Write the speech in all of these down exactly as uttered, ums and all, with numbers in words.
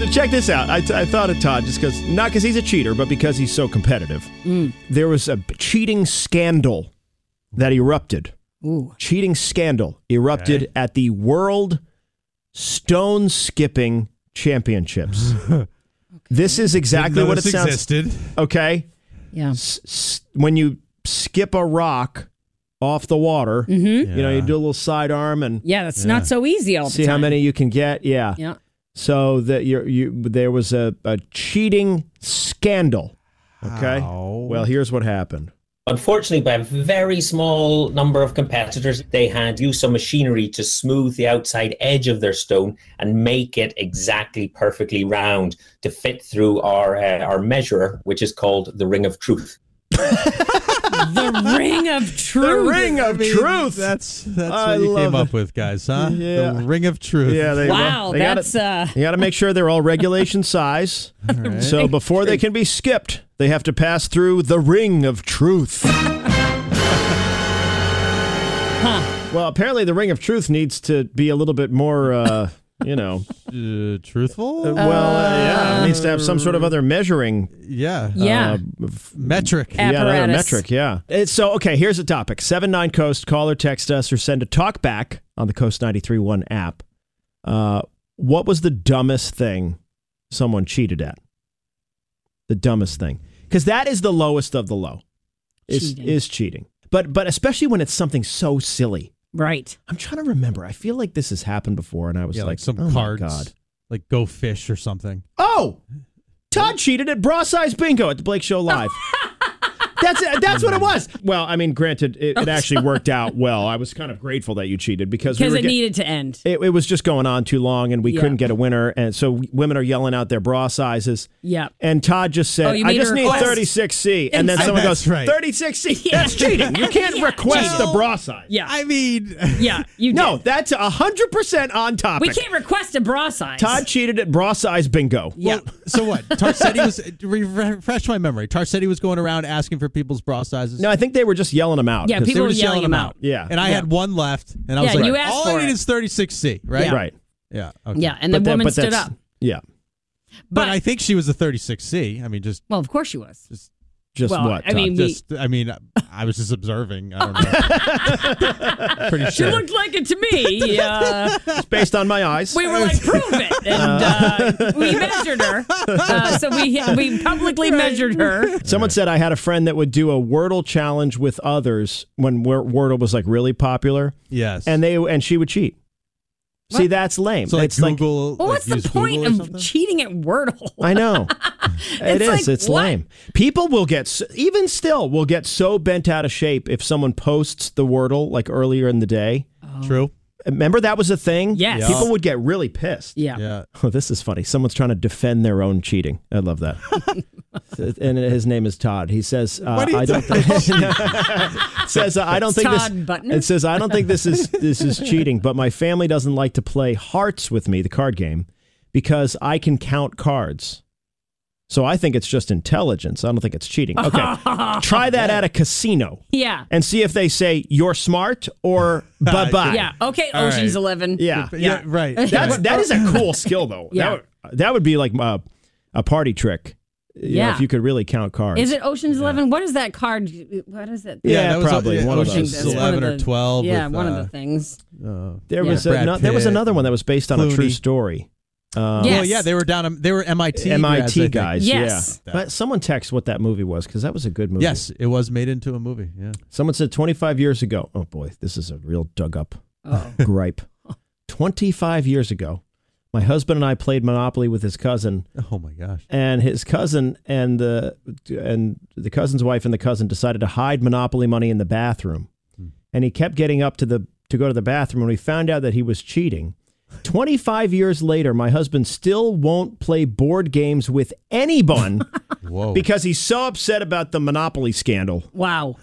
So check this out. I, I thought of Todd just because, not because he's a cheater, but because he's so competitive. Mm. There was a cheating scandal that erupted. Ooh. Cheating scandal erupted Okay. at the World Stone Skipping Championships. This is exactly Didn't know what it this sounds. existed. Okay, Yeah. S- s- when you skip a rock off the water, Mm-hmm. you know, you Yeah. do a little sidearm and Yeah, that's Yeah. not so easy all the see time. how many you can get. Yeah. Yeah. So that you you there was a, a cheating scandal. Okay. How? Well, here's what happened. Unfortunately, by a very small number of competitors, they had used some machinery to smooth the outside edge of their stone and make it exactly perfectly round to fit through our uh, our measurer, which is called the Ring of Truth. The Ring of The Truth. Ring of I mean, Truth. That's that's I what you love came it. up with, guys, huh? Yeah. The Ring of Truth. Yeah, they Wow, they that's gotta, uh you got to make sure they're all regulation size. right. So before they can be skipped, they have to pass through the Ring of Truth. Well, apparently the Ring of Truth needs to be a little bit more, uh, you know, Uh, truthful? uh, well, uh, yeah, it needs to have some sort of other measuring. yeah. yeah. Uh, f- Metric. App- Yeah, another Apparatus. metric, yeah. It's, so, okay, here's the topic. seven nine Coast, call or text us or send a talk back on the Coast ninety-three point one app. Uh, what was the dumbest thing someone cheated at? The dumbest thing. Because that is the lowest of the low, is Cheating. is cheating. But But especially when it's something so silly. right. I'm trying to remember. I feel like this has happened before, and I was Yeah, like, like some oh my cards. God. Like Go Fish or something. Oh, Todd cheated at Bra Size Bingo at the Blake Show Live. That's it. That's what it was. Well, I mean, granted, it, it actually worked out well. I was kind of grateful that you cheated because we Because were it get- needed to end. it, it was just going on too long, and we Yeah. couldn't get a winner. And so women are yelling out their bra sizes. Yeah. And Todd just said, Oh, you "I made just a need request. thirty-six C," and then And- someone That's goes, right. "thirty-six C." Yeah. That's cheating. You can't Yeah. request Well- a bra size. Yeah. I mean, yeah. You No, did. that's a hundred percent on topic. We can't request a bra size. Todd cheated at Bra Size Bingo. Yeah. so what? Tarsetti was, re- refresh my memory. Tarsetti was going around asking for people's bra sizes. No, I think they were just yelling them out. Yeah, 'cause people they were just yelling them them out. Yeah. And I Yeah. had one left, and I was Yeah, like, you asked all for I need it. is thirty-six C, right? Yeah. Right. Yeah. Okay. Yeah. And the But that- woman but stood that's- up. Yeah. But But, I think she was a thirty-six C. I mean, just, well, of course she was. Just Well, what? I mean, Todd? we- just. I mean, I was just observing. I don't know. Pretty She sure. looked like it to me. Uh, It's based on my eyes. we were like, prove it. And uh, we measured her. Uh, so we we publicly measured her. Someone said I had a friend that would do a Wordle challenge with others when Wor- Wordle was like really popular, Yes. and they and she would cheat. See, What? that's lame. so like it's like Google. Well, like, what's the use point Google or of something? cheating at Wordle? I know. It It's is. like, It's what? lame. People will get s- even still will get so bent out of shape if someone posts the Wordle like earlier in the day. True. Remember that was a thing? Yes. People would get really pissed. Yeah. Yeah. Oh, this is funny. Someone's trying to defend their own cheating. I love that. And his name is Todd. He says, uh, What are you "I don't think." says, uh, "I don't think Todd this." Butner? It says, "I don't think this is this is cheating." But my family doesn't like to play hearts with me, the card game, because I can count cards. So I think it's just intelligence. I don't think it's cheating. Okay, try that at a casino Yeah. and see if they say you're smart or bye bye. Yeah. Okay, All Ocean's right. Eleven. Yeah. Yeah. Right. That's that is a cool skill though. Yeah. That would, that would be like a, a party trick. You know, Yeah. if you could really count cards. Is it Ocean's Eleven? What is that card? What is it? Yeah, that was, probably yeah, one of Ocean's those. That's one of eleven or the- twelve. Yeah, with, one uh, of the things. uh, There Yeah. was Brad a, there was Pitt, another one that was based on a true Clooney. story. Um, Yes. Well, yeah, they were down. They were M I T. M I grads, I T think. guys. Yes. Yeah. But someone text what that movie was because that was a good movie. Yes, it was made into a movie. Yeah. Someone said twenty-five years ago. Oh boy, this is a real dug up Oh. gripe. twenty-five years ago, my husband and I played Monopoly with his cousin. Oh my gosh. And his cousin and the and the cousin's wife and the cousin decided to hide Monopoly money in the bathroom. Hmm. And he kept getting up to the to go to the bathroom. When we found out that he was cheating, twenty-five years later, my husband still won't play board games with anyone Whoa. because he's so upset about the Monopoly scandal. Wow.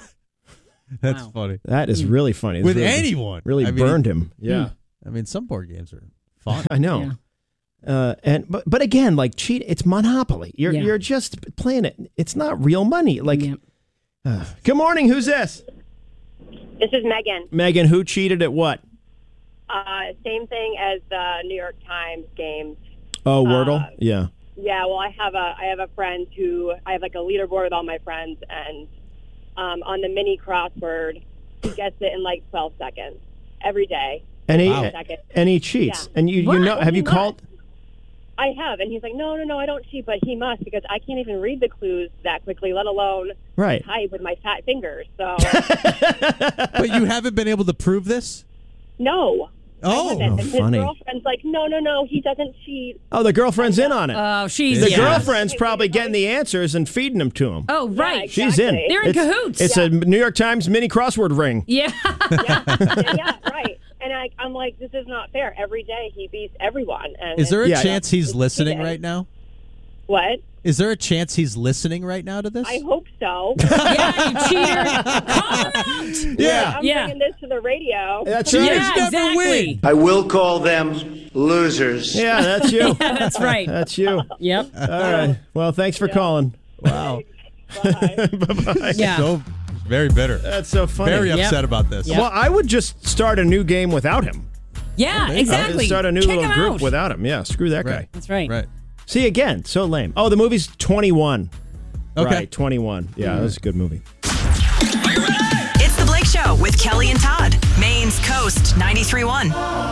That's Wow. funny. That is really funny. It's With really, anyone. really I mean, burned him. Yeah, I mean, some board games are fun. I know. Uh, and but but again, like cheat, it's Monopoly. You're Yeah. you're just playing it. It's not real money. Like, Yeah. uh, good morning. Who's this? This is Megan. Megan, who cheated at what? Uh, same thing as the New York Times games. Oh, Wordle? Uh, yeah. Yeah, well, I have a I have a friend who I have like a leaderboard with all my friends, and um, on the mini crossword, he gets it in like twelve seconds every day. And he, Wow. Second. and he cheats. Yeah. And you, you What? know, have He you called? I have, and he's like, no, no, no, I don't cheat, but he must because I can't even read the clues that quickly, let alone Right. type with my fat fingers. So But you haven't been able to prove this? no. I Oh. haven't. Oh, and his funny. girlfriend's like, no, no, no, he doesn't cheat. Oh, the girlfriend's in on it. Oh, she's the Yeah. girlfriend's probably getting the answers and feeding them to him. Oh, right. Yeah, She's in. exactly. They're in It's- cahoots. It's a New York Times mini crossword ring. Yeah. yeah, yeah, yeah, right. And I, I'm like, this is not fair. Every day he beats everyone. And Is there a Yeah. chance he's It's listening cheating. right now? What? Is there a chance he's listening right now to this? I hope so. Yeah, you cheater. Call him out. Yeah. I'm Yeah. bringing this to the radio. That's right. Yeah, never exactly. win. I will call them losers. Yeah, that's you. Yeah, that's right. That's you. Yep. All right. Well, thanks for calling. Wow. Bye. Bye-bye. Yeah. So very bitter. That's so funny. Very Yep. upset about this. Yep. Well, I would just start a new game without him. Yeah, I would exactly. start a new Kick little him group out. without him. Yeah, screw that guy. Right. That's right. Right. See, again, so lame. Oh, the movie's twenty-one. Okay. Right, twenty-one. Yeah, that was a good movie. It's the Blake Show with Kelly and Todd. Maine's Coast ninety-three point one.